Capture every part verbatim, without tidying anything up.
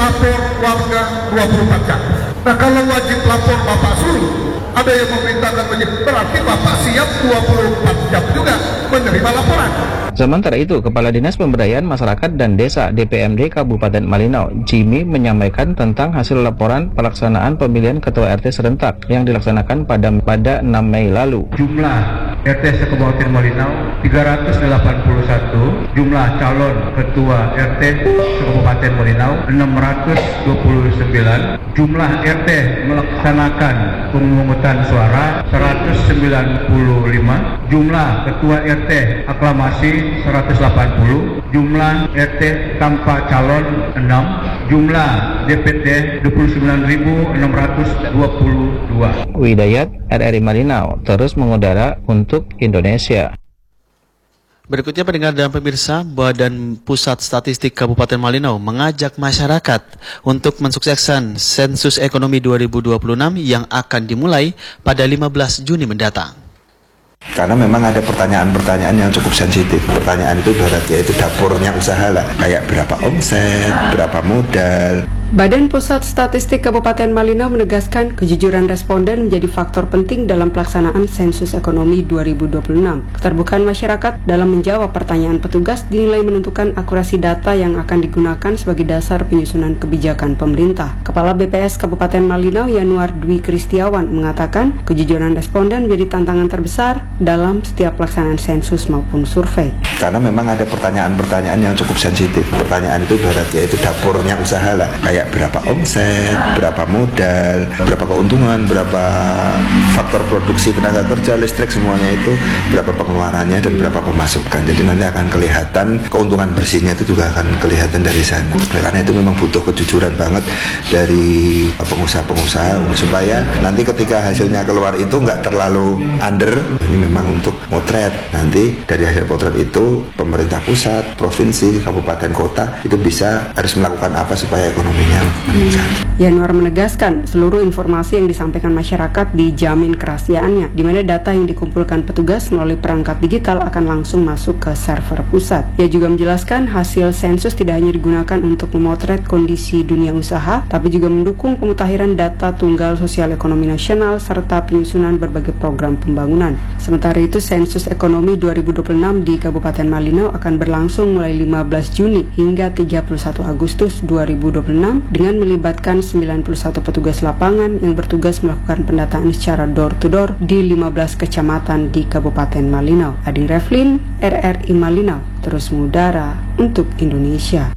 lapor warga dua puluh empat jam. Nah kalau wajib lapor Bapak suruh, ada yang memerintahkan wajib, berarti Bapak siap dua puluh empat jam juga menerima laporan. Sementara itu, Kepala Dinas Pemberdayaan Masyarakat dan Desa D P M D Kabupaten Malinau, Jimmy, menyampaikan tentang hasil laporan pelaksanaan pemilihan Ketua R T serentak yang dilaksanakan pada pada enam Mei lalu. Jumlah R T se-Kabupaten Malinau tiga ratus delapan puluh satu, jumlah calon Ketua R T se-Kabupaten Malinau enam ratus dua puluh sembilan, jumlah R T melaksanakan pemungutan suara seratus sembilan puluh lima, jumlah Ketua R T aklamasi seratus delapan puluh, jumlah R T tanpa calon enam, jumlah D P T dua puluh sembilan ribu enam ratus dua puluh dua. Widayat, R R I Malinau, terus mengudara untuk Indonesia. Berikutnya pendengar dan pemirsa, Badan Pusat Statistik Kabupaten Malinau mengajak masyarakat untuk mensukseskan sensus ekonomi dua ribu dua puluh enam yang akan dimulai pada lima belas Juni mendatang. Karena memang ada pertanyaan-pertanyaan yang cukup sensitif. Pertanyaan itu berarti yaitu dapurnya usaha lah. Kayak berapa omset, berapa modal. Badan Pusat Statistik Kabupaten Malinau menegaskan kejujuran responden menjadi faktor penting dalam pelaksanaan sensus ekonomi dua ribu dua puluh enam. Keterbukaan masyarakat dalam menjawab pertanyaan petugas dinilai menentukan akurasi data yang akan digunakan sebagai dasar penyusunan kebijakan pemerintah. Kepala B P S Kabupaten Malinau Yanuar Dwi Kristiawan mengatakan kejujuran responden menjadi tantangan terbesar dalam setiap pelaksanaan sensus maupun survei. Karena memang ada pertanyaan-pertanyaan yang cukup sensitif. Pertanyaan itu berarti yaitu dapurnya usaha lah. Kayak berapa omset, berapa modal, berapa keuntungan, berapa faktor produksi tenaga kerja, listrik, semuanya itu, berapa pengeluarannya dan berapa pemasukan. Jadi nanti akan kelihatan keuntungan bersihnya itu juga akan kelihatan dari sana. Karena itu memang butuh kejujuran banget dari pengusaha-pengusaha supaya nanti ketika hasilnya keluar itu nggak terlalu under. Ini memang untuk motret. Nanti dari hasil potret itu pemerintah pusat, provinsi, kabupaten, kota itu bisa harus melakukan apa supaya ekonominya meningkat. Yanuar menegaskan seluruh informasi yang disampaikan masyarakat dijamin kerahasiaannya, di mana data yang dikumpulkan petugas melalui perangkat digital akan langsung masuk ke server pusat. Ia juga menjelaskan hasil sensus tidak hanya digunakan untuk memotret kondisi dunia usaha, tapi juga mendukung pemutakhiran data tunggal sosial ekonomi nasional serta penyusunan berbagai program pembangunan. Sementara itu, sensus ekonomi dua ribu dua puluh enam di Kabupaten Malinau akan berlangsung mulai lima belas Juni hingga tiga puluh satu Agustus dua ribu dua puluh enam dengan melibatkan sembilan puluh satu petugas lapangan yang bertugas melakukan pendataan secara door-to-door di lima belas kecamatan di Kabupaten Malinau. Ading Reflin, R R I Malinau, terus mengudara untuk Indonesia.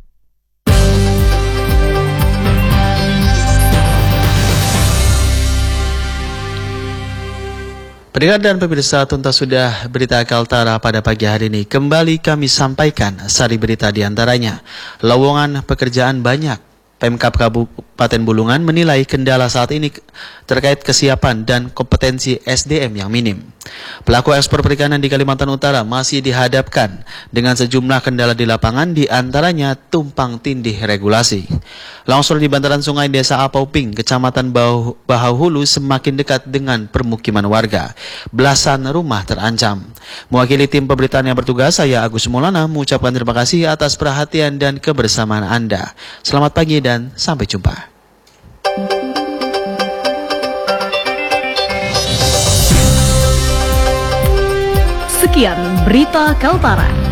Pendengar dan pemirsa, tuntas sudah berita Kaltara pada pagi hari ini. Kembali kami sampaikan sari berita diantaranya. Lowongan pekerjaan banyak. Pemkab Kabupaten Bulungan menilai kendala saat ini terkait kesiapan dan kompetensi S D M yang minim. Pelaku ekspor perikanan di Kalimantan Utara masih dihadapkan dengan sejumlah kendala di lapangan, di antaranya tumpang tindih regulasi. Longsor di bantaran sungai Desa Apauping, Kecamatan Bahauhulu semakin dekat dengan permukiman warga. Belasan rumah terancam. Mewakili tim pemberitaan yang bertugas, saya Agus Maulana mengucapkan terima kasih atas perhatian dan kebersamaan Anda. Selamat pagi dan sampai jumpa. Sekian berita Kaltara.